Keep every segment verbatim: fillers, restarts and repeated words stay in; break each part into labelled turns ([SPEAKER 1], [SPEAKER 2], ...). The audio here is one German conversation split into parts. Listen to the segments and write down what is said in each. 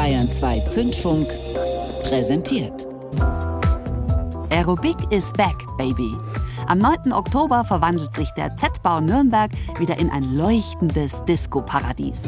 [SPEAKER 1] Bayern zwei Zündfunk präsentiert.
[SPEAKER 2] Aerobic is back, baby. Am neunten Oktober verwandelt sich der Z-Bau Nürnberg wieder in ein leuchtendes Disco-Paradies.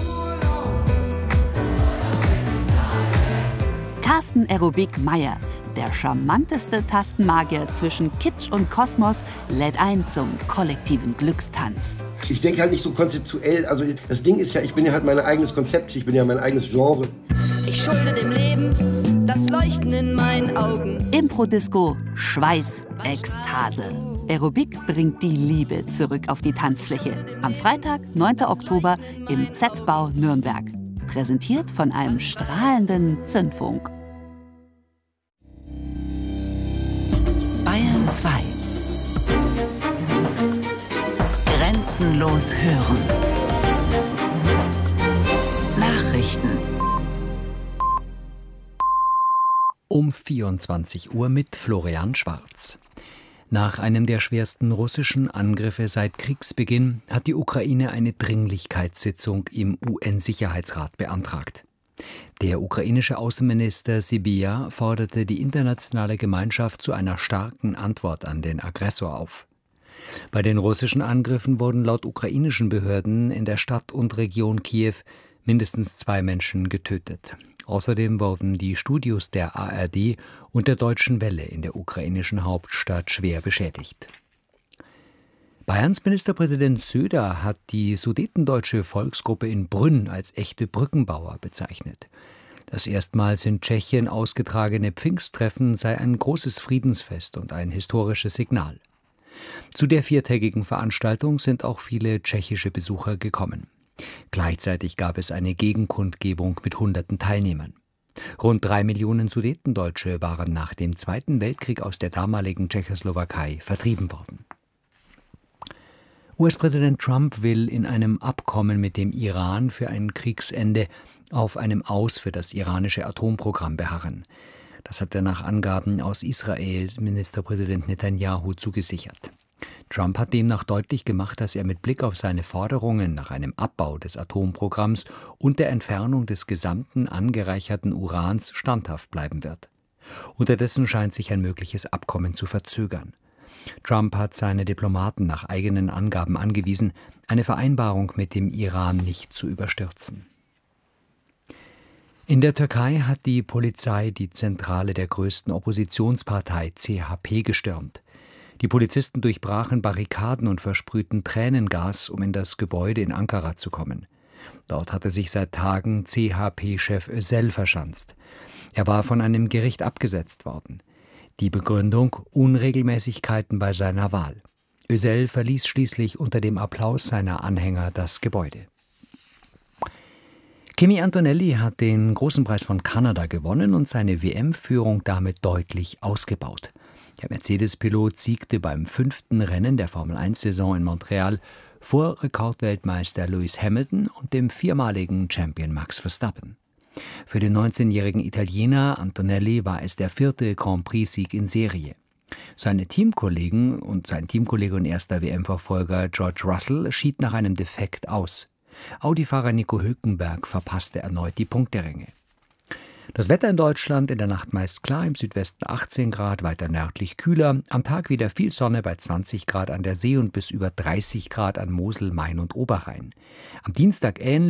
[SPEAKER 2] Carsten Aerobic Meyer, der charmanteste Tastenmagier zwischen Kitsch und Kosmos, lädt ein zum kollektiven Glückstanz.
[SPEAKER 3] Ich denke halt nicht so konzeptuell. Also das Ding ist ja, ich bin ja halt mein eigenes Konzept, ich bin ja mein eigenes Genre.
[SPEAKER 4] Ich schulde dem Leben das Leuchten in meinen Augen.
[SPEAKER 2] Impro-Disco, Schweiß, Ekstase. Aerobic bringt die Liebe zurück auf die Tanzfläche. Am Freitag, neunten Oktober im Z-Bau Nürnberg. Präsentiert von einem strahlenden Zündfunk.
[SPEAKER 1] Bayern zwei. Grenzenlos hören. Nachrichten.
[SPEAKER 5] Um vierundzwanzig Uhr mit Florian Schwarz. Nach einem der schwersten russischen Angriffe seit Kriegsbeginn hat die Ukraine eine Dringlichkeitssitzung im U N-Sicherheitsrat beantragt. Der ukrainische Außenminister Sybiha forderte die internationale Gemeinschaft zu einer starken Antwort an den Aggressor auf. Bei den russischen Angriffen wurden laut ukrainischen Behörden in der Stadt und Region Kiew mindestens zwei Menschen getötet. Außerdem wurden die Studios der A R D und der Deutschen Welle in der ukrainischen Hauptstadt schwer beschädigt. Bayerns Ministerpräsident Söder hat die sudetendeutsche Volksgruppe in Brünn als echte Brückenbauer bezeichnet. Das erstmals in Tschechien ausgetragene Pfingsttreffen sei ein großes Friedensfest und ein historisches Signal. Zu der viertägigen Veranstaltung sind auch viele tschechische Besucher gekommen. Gleichzeitig gab es eine Gegenkundgebung mit hunderten Teilnehmern. Rund drei Millionen Sudetendeutsche waren nach dem Zweiten Weltkrieg aus der damaligen Tschechoslowakei vertrieben worden. U S-Präsident Trump will in einem Abkommen mit dem Iran für ein Kriegsende auf einem Aus für das iranische Atomprogramm beharren. Das hat er nach Angaben aus Israels Ministerpräsident Netanyahu zugesichert. Trump hat demnach deutlich gemacht, dass er mit Blick auf seine Forderungen nach einem Abbau des Atomprogramms und der Entfernung des gesamten angereicherten Urans standhaft bleiben wird. Unterdessen scheint sich ein mögliches Abkommen zu verzögern. Trump hat seine Diplomaten nach eigenen Angaben angewiesen, eine Vereinbarung mit dem Iran nicht zu überstürzen. In der Türkei hat die Polizei die Zentrale der größten Oppositionspartei C H P gestürmt. Die Polizisten durchbrachen Barrikaden und versprühten Tränengas, um in das Gebäude in Ankara zu kommen. Dort hatte sich seit Tagen C H P-Chef Özel verschanzt. Er war von einem Gericht abgesetzt worden. Die Begründung: Unregelmäßigkeiten bei seiner Wahl. Özel verließ schließlich unter dem Applaus seiner Anhänger das Gebäude. Kimi Antonelli hat den Großen Preis von Kanada gewonnen und seine W M-Führung damit deutlich ausgebaut. Der Mercedes-Pilot siegte beim fünften Rennen der Formel eins Saison in Montreal vor Rekordweltmeister Lewis Hamilton und dem viermaligen Champion Max Verstappen. Für den neunzehnjährigen Italiener Antonelli war es der vierte Grand Prix-Sieg in Serie. Seine Teamkollegen und sein Teamkollege und erster W M-Verfolger George Russell schied nach einem Defekt aus. Audi-Fahrer Nico Hülkenberg verpasste erneut die Punkteränge. Das Wetter in Deutschland: in der Nacht meist klar, im Südwesten achtzehn Grad, weiter nördlich kühler. Am Tag wieder viel Sonne bei zwanzig Grad an der See und bis über dreißig Grad an Mosel, Main und Oberrhein. Am Dienstag ähnlich